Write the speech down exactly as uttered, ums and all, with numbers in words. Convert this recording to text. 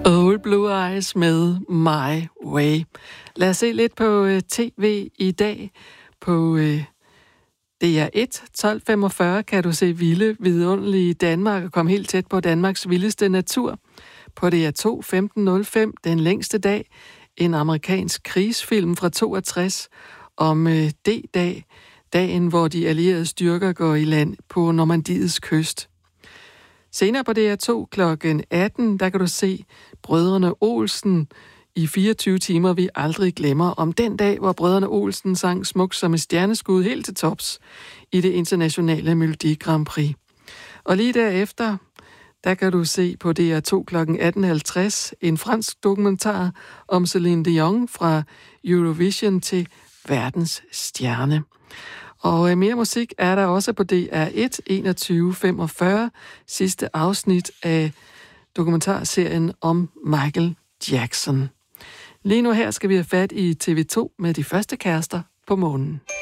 Old Blue Eyes med My Way. Lad os se lidt på uh, tv i dag. På uh, D R et tolv femogfyrre kan du se vilde, vidunderlige Danmark og komme helt tæt på Danmarks vildeste natur. På D R to femten nul fem Den længste dag, en amerikansk krigsfilm fra toogtres om uh, D-dag, dagen hvor de allierede styrker går i land på Normandiets kyst. Senere på D R to klokken atten, der kan du se Brødrene Olsen i fireogtyve timer, vi aldrig glemmer, om den dag, hvor Brødrene Olsen sang Smuk som et stjerneskud helt til tops i det internationale Melodi Grand Prix. Og lige derefter, der kan du se på D R to klokken atten halvtreds en fransk dokumentar om Céline Dion fra Eurovision til verdens stjerne. Og mere musik er der også på D R et enogtyve femogfyrre, sidste afsnit af dokumentarserien om Michael Jackson. Lige nu her skal vi have fat i T V to med De første kærester på månen.